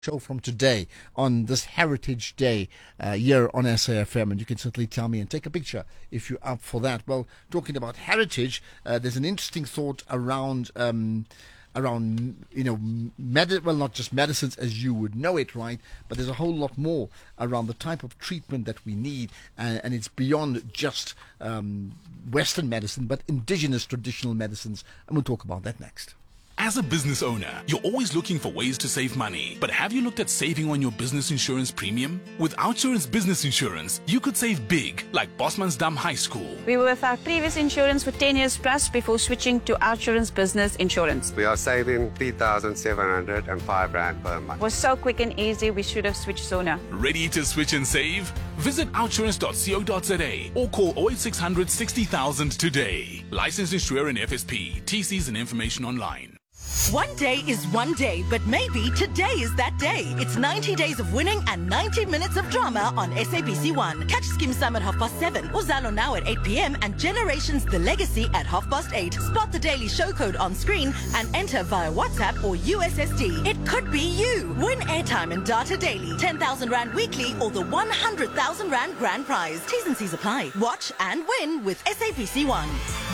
Show from today on this Heritage Day here on SAFM, and you can certainly tell me and take a picture if you're up for that. Well, talking about heritage, there's an interesting thought around well, not just medicines as you would know it, right? But there's a whole lot more around the type of treatment that we need, and it's beyond just Western medicine, but indigenous traditional medicines, and we'll talk about that next. As a business owner, you're always looking for ways to save money. But have you looked at saving on your business insurance premium? With Outsurance Business Insurance, you could save big, like Bosmansdam High School. We were with our previous insurance for 10 years plus before switching to Outsurance Business Insurance. We are saving 3,705 Rand per month. It was so quick and easy, we should have switched sooner. Ready to switch and save? Visit outsurance.co.za or call 08600 60,000 today. Licensed insurer and FSP. TCs and information online. One day is one day, but maybe today is that day. It's 90 days of winning and 90 minutes of drama on SABC 1. Catch Skim Sam at 7:30, Uzalo now at 8 p.m. and Generations The Legacy at 8:30. Spot the daily show code on screen and enter via WhatsApp or USSD. It could be you. Win airtime and data daily, 10,000 Rand weekly or the 100,000 Rand grand prize. T's and C's apply. Watch and win with SABC 1.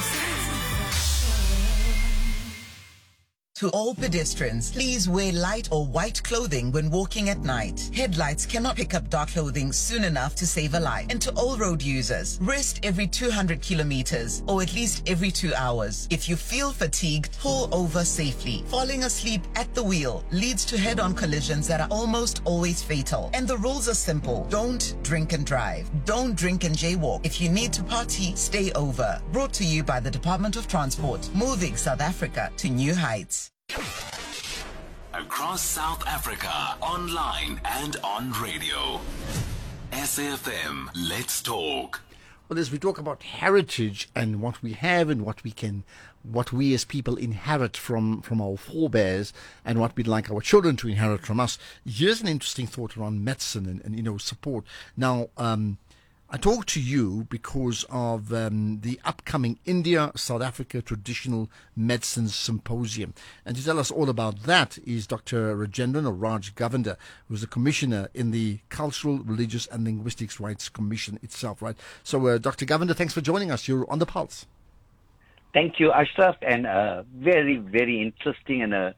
To all pedestrians, please wear light or white clothing when walking at night. Headlights cannot pick up dark clothing soon enough to save a life. And to all road users, rest every 200 kilometers or at least every 2 hours. If you feel fatigued, pull over safely. Falling asleep at the wheel leads to head-on collisions that are almost always fatal. And the rules are simple. Don't drink and drive. Don't drink and jaywalk. If you need to party, stay over. Brought to you by the Department of Transport, moving South Africa to new heights. Across South Africa, online and on radio. SAFM, let's talk. Well, as we talk about heritage and what we have and what we as people inherit from our forebears and what we'd like our children to inherit from us, here's an interesting thought around medicine and support. Now, I talk to you because of the upcoming India-South Africa Traditional Medicine Symposium. And to tell us all about that is Dr. Rajendran or Raj Govender, who's the commissioner in the Cultural, Religious and Linguistics Rights Commission itself, right? So, Dr. Govender, thanks for joining us. You're on the pulse. Thank you, Ashraf, and very, very interesting and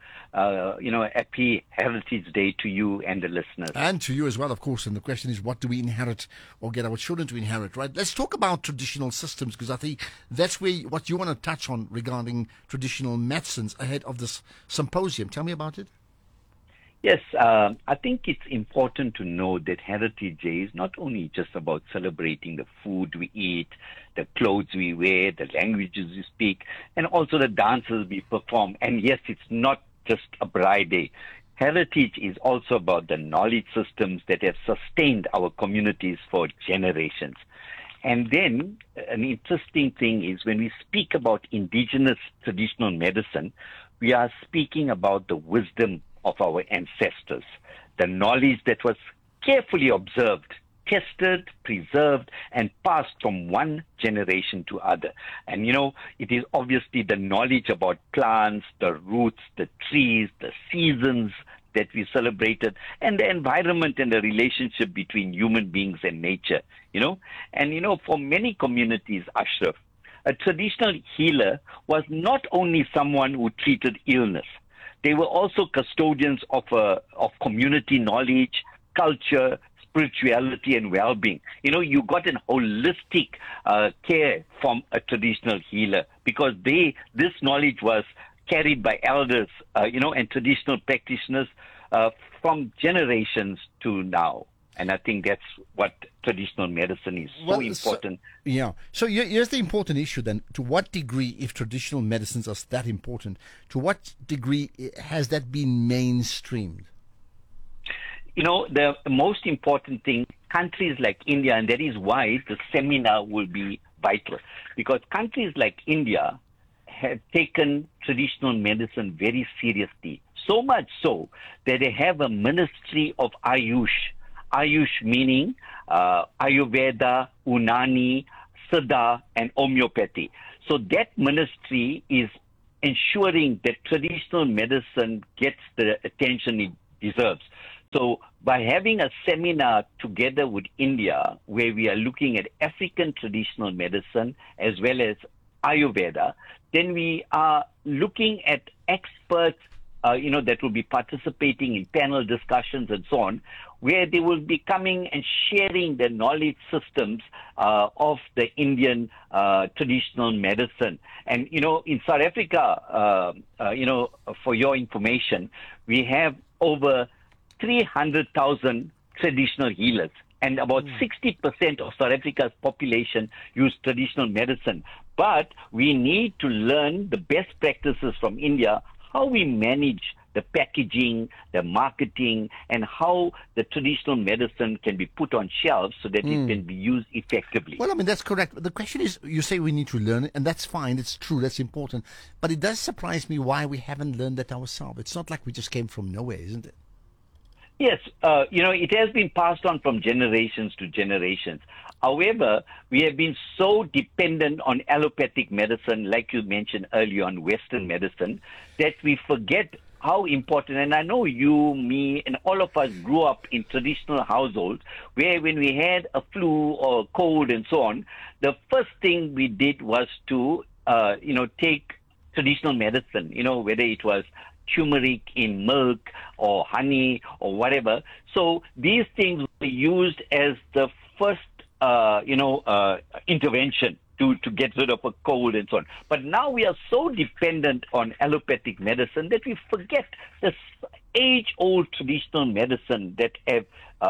happy Heritage Day to you and the listeners. And to you as well, of course. And the question is, what do we inherit or get our children to inherit, right? Let's talk about traditional systems, because I think that's what you want to touch on regarding traditional medicines ahead of this symposium. Tell me about it. Yes, I think it's important to know that Heritage Day is not only just about celebrating the food we eat, the clothes we wear, the languages we speak, and also the dances we perform. And yes, it's not just a bride day. Heritage is also about the knowledge systems that have sustained our communities for generations. And then an interesting thing is when we speak about indigenous traditional medicine, we are speaking about the wisdom of our ancestors, the knowledge that was carefully observed, tested, preserved, and passed from one generation to other. And it is obviously the knowledge about plants, the roots, the trees, the seasons that we celebrated, and the environment and the relationship between human beings and nature, And, for many communities, Ashraf, a traditional healer was not only someone who treated illness. They were also custodians of community knowledge, culture, spirituality, and well-being. You got an holistic care from a traditional healer because this knowledge was carried by elders, and traditional practitioners from generations to now. And I think that's what traditional medicine is so important. So here's the important issue then. To what degree, if traditional medicines are that important, to what degree has that been mainstreamed? The most important thing, countries like India, and that is why the seminar will be vital, because countries like India have taken traditional medicine very seriously, so much so that they have a ministry of Ayush. Ayush meaning Ayurveda, Unani, Siddha, and homeopathy. So that ministry is ensuring that traditional medicine gets the attention it deserves. So by having a seminar together with India, where we are looking at African traditional medicine as well as Ayurveda, then we are looking at experts, that will be participating in panel discussions and so on, where they will be coming and sharing the knowledge systems of the Indian traditional medicine. And, in South Africa, for your information, we have over 300,000 traditional healers. And about 60% of South Africa's population use traditional medicine. But we need to learn the best practices from India, how we manage the packaging, the marketing, and how the traditional medicine can be put on shelves so that it can be used effectively. Well, I mean, that's correct. The question is, you say we need to learn it, and that's fine. It's true. That's important. But it does surprise me why we haven't learned that ourselves. It's not like we just came from nowhere, isn't it? Yes, it has been passed on from generations to generations. However, we have been so dependent on allopathic medicine, like you mentioned earlier on Western medicine, that we forget how important, and I know you, me, and all of us grew up in traditional households where when we had a flu or a cold and so on, the first thing we did was to, take traditional medicine, whether it was turmeric in milk or honey or whatever. So these things were used as the first, intervention to get rid of a cold and so on. But now we are so dependent on allopathic medicine that we forget this age-old traditional medicine that have,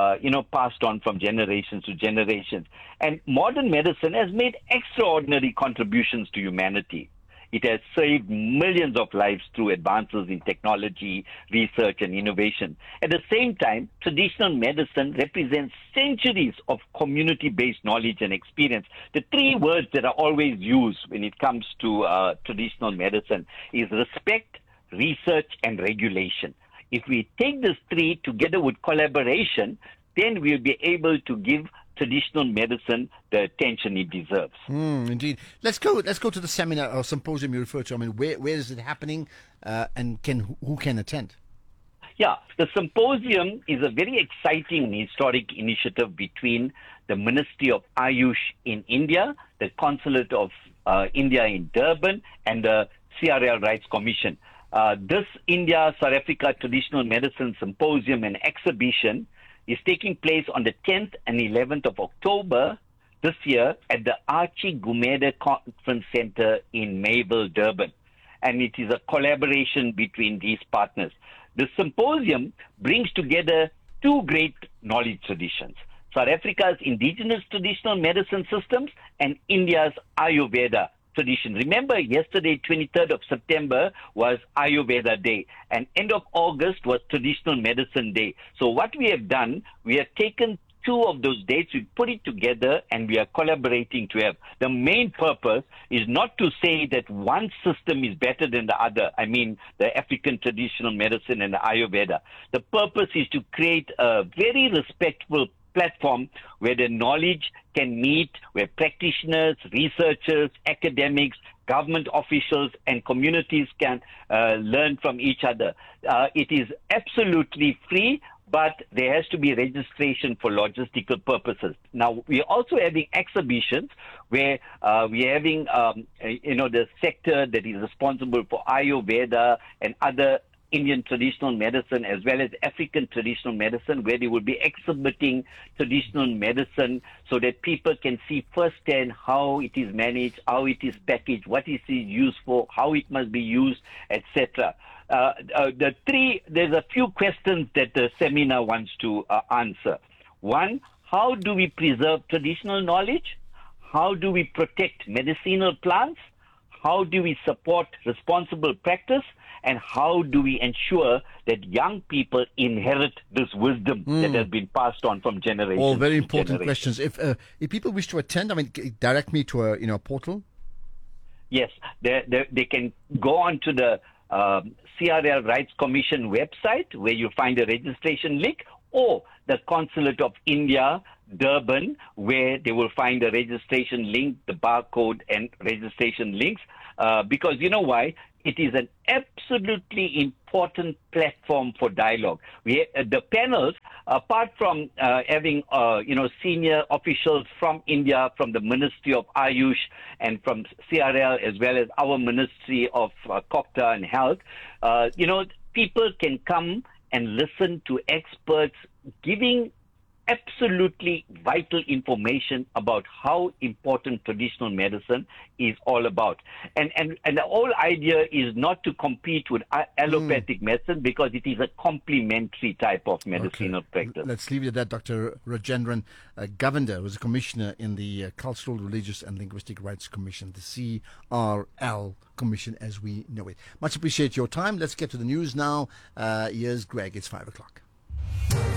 passed on from generations to generations. And modern medicine has made extraordinary contributions to humanity. It has saved millions of lives through advances in technology, research, and innovation. At the same time, traditional medicine represents centuries of community-based knowledge and experience. The three words that are always used when it comes to traditional medicine is respect, research, and regulation. If we take these three together with collaboration, then we'll be able to give traditional medicine the attention it deserves. Indeed. Let's go to the seminar or symposium you referred to. I mean, where is it happening, and who can attend? Yeah, the symposium is a very exciting and historic initiative between the Ministry of Ayush in India, the Consulate of India in Durban, and the CRL Rights Commission. This India-South Africa Traditional Medicine Symposium and Exhibition is taking place on the 10th and 11th of October this year at the Archie Gumede Conference Center in Mayville, Durban. And it is a collaboration between these partners. The symposium brings together two great knowledge traditions: South Africa's indigenous traditional medicine systems and India's Ayurveda tradition. Remember, yesterday, 23rd of September, was Ayurveda Day, and end of August was Traditional Medicine Day. So what we have done, we have taken two of those dates, we put it together, and we are collaborating to have. The main purpose is not to say that one system is better than the other. I mean, the African traditional medicine and the Ayurveda. The purpose is to create a very respectful platform where the knowledge can meet, where practitioners, researchers, academics, government officials, and communities can learn from each other. It is absolutely free, but there has to be registration for logistical purposes. Now, we are also having exhibitions where we are having, the sector that is responsible for Ayurveda and other Indian traditional medicine as well as African traditional medicine, where they will be exhibiting traditional medicine so that people can see firsthand how it is managed, how it is packaged, what it is used for, how it must be used, etc. There's a few questions that the seminar wants to answer. One, how do we preserve traditional knowledge? How do we protect medicinal plants? How do we support responsible practice? And how do we ensure that young people inherit this wisdom that has been passed on from generation All very to important generation? questions. If people wish to attend, I mean, direct me to a portal. Yes, they can go on to the CRL Rights Commission website where you'll find a registration link, or the Consulate of India, Durban, where they will find a registration link, the barcode and registration links. Because you know why? it is an absolutely important platform for dialogue. The panels, apart from having senior officials from India, from the Ministry of Ayush and from CRL, as well as our Ministry of COGTA and Health, people can come and listen to experts giving absolutely vital information about how important traditional medicine is all about. And the whole idea is not to compete with allopathic medicine, because it is a complementary type of medicinal practice. Let's leave it at that. Dr. Rajendran Govender was a commissioner in the Cultural, Religious and Linguistic Rights Commission, the CRL Commission as we know it. Much appreciate your time. Let's get to the news now. Here's Greg. It's 5 o'clock.